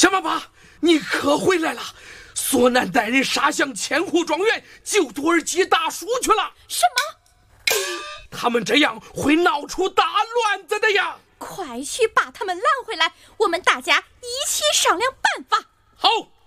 什么爸？你可回来了！索南带人杀向千户庄园，救多尔基大叔去了。 什么？ 他们这样会闹出大乱子的呀！ 快去把他们拦回来，我们大家一起商量办法。 好。